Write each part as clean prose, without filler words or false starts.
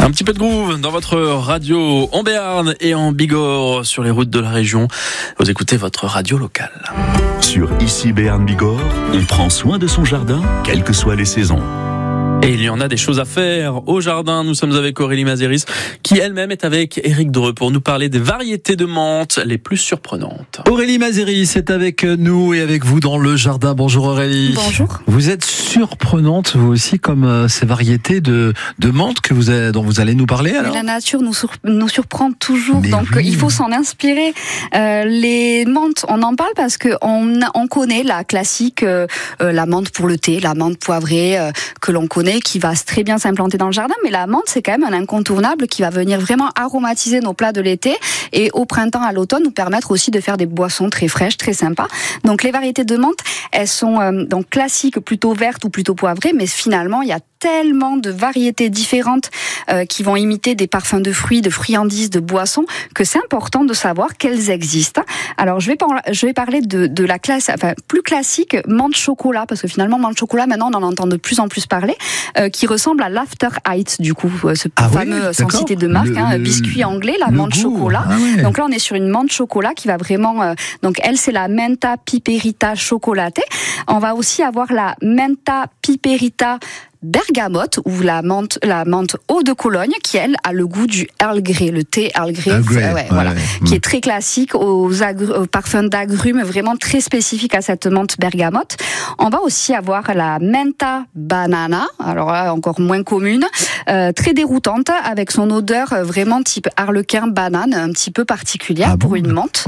Un petit peu de groove dans votre radio en Béarn et en Bigorre sur les routes de la région. Vous écoutez votre radio locale. Sur Ici Béarn Bigorre, on prend soin de son jardin, quelles que soient les saisons. Et il y en a des choses à faire au jardin. Nous sommes avec Aurélie Mazéris, qui elle-même est avec Éric Dreux pour nous parler des variétés de menthe les plus surprenantes. Aurélie Mazéris est avec nous et avec vous dans le jardin. Bonjour Aurélie. Bonjour. Vous êtes surprenante vous aussi comme ces variétés de menthe dont vous allez nous parler alors. La nature nous surprend toujours, Mais donc oui. il faut s'en inspirer. Les menthes, on en parle parce que on connaît la classique, la menthe pour le thé, la menthe poivrée que l'on connaît, qui va très bien s'implanter dans le jardin, mais la menthe c'est quand même un incontournable qui va venir vraiment aromatiser nos plats de l'été et au printemps, à l'automne, nous permettre aussi de faire des boissons très fraîches, très sympas. Donc les variétés de menthe, elles sont donc classiques, plutôt vertes ou plutôt poivrées, mais finalement il y a tellement de variétés différentes qui vont imiter des parfums de fruits, de friandises, de boissons, que c'est important de savoir qu'elles existent. Alors je vais parler de la classe, enfin plus classique, menthe chocolat, parce que finalement menthe chocolat maintenant on en entend de plus en plus parler, qui ressemble à l'After Heights du coup, ce fameux, sans citer de marque, biscuit anglais, la menthe chocolat. Donc là on est sur une menthe chocolat qui va vraiment, donc elle c'est la Menta piperita chocolatée. On va aussi avoir la Menta piperita bergamote ou la menthe eau de Cologne qui elle a le goût du Earl Grey, le thé Earl Grey, voilà, qui est très classique aux parfums d'agrumes, vraiment très spécifique à cette menthe bergamote. On va aussi avoir la Menta banana, alors là encore moins commune, très déroutante avec son odeur vraiment type harlequin banane, un petit peu particulière pour une menthe.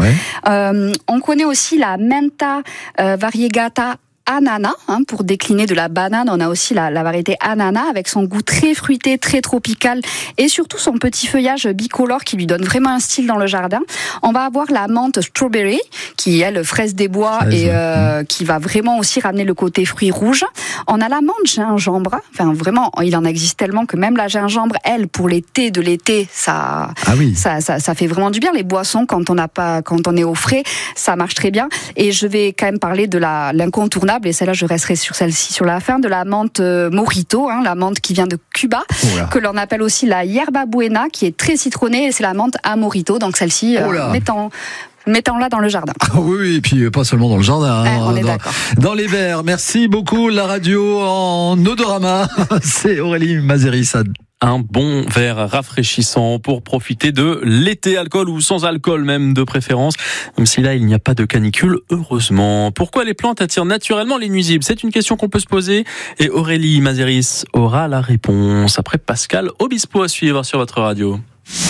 On connaît aussi la Menta variegata ananas, pour décliner de la banane, on a aussi la variété ananas avec son goût très fruité, très tropical et surtout son petit feuillage bicolore qui lui donne vraiment un style dans le jardin. On va avoir la menthe strawberry qui est fraise des bois et qui va vraiment aussi ramener le côté fruits rouges. On a la menthe gingembre, enfin vraiment il en existe tellement que même la gingembre, elle pour les thés de l'été, ça fait vraiment du bien. Les boissons quand on est au frais, ça marche très bien. Et je vais quand même parler de l'incontournable, et celle-là je resterai sur celle-ci sur la fin, de la menthe mojito, la menthe qui vient de Cuba, que l'on appelle aussi la yerba buena, qui est très citronnée, et c'est la menthe à mojito, donc celle-ci mettons-la dans le jardin. Oui, et puis pas seulement dans le jardin. On est d'accord. Dans les verres. Merci beaucoup. La radio en odorama. C'est Aurélie Mazéris. Un bon verre rafraîchissant pour profiter de l'été, alcool ou sans alcool même de préférence, même si là il n'y a pas de canicule, heureusement. Pourquoi les plantes attirent naturellement les nuisibles ? C'est une question qu'on peut se poser et Aurélie Mazéris aura la réponse après Pascal Obispo à suivre sur votre radio.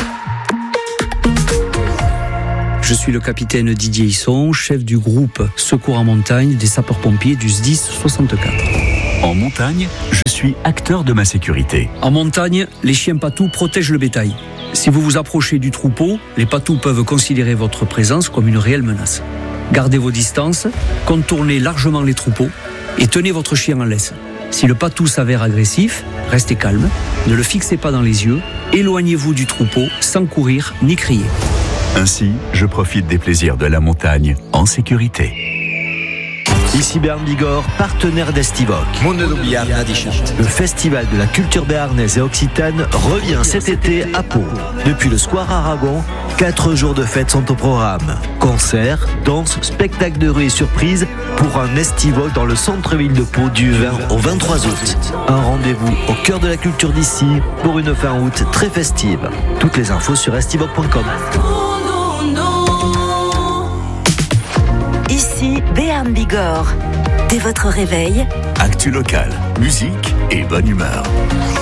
Je suis le capitaine Didier Hisson, chef du groupe Secours en montagne des sapeurs-pompiers du SDIS 64. En montagne, je suis acteur de ma sécurité. En montagne, les chiens patous protègent le bétail. Si vous vous approchez du troupeau, les patous peuvent considérer votre présence comme une réelle menace. Gardez vos distances, contournez largement les troupeaux et tenez votre chien en laisse. Si le patou s'avère agressif, restez calme, ne le fixez pas dans les yeux, éloignez-vous du troupeau sans courir ni crier. Ainsi, je profite des plaisirs de la montagne en sécurité. Ici Béarn Bigorre, partenaire d'Estivoc. Le festival de la culture béarnaise et occitane revient cet été à Pau. Depuis le Square Aragon, 4 jours de fête sont au programme. Concerts, danses, spectacles de rue et surprises pour un Estivoc dans le centre-ville de Pau du 20 au 23 août. Un rendez-vous au cœur de la culture d'ici pour une fin août très festive. Toutes les infos sur estivoc.com. Ici Béarn Bigorre. Dès votre réveil, Actu local, musique et bonne humeur.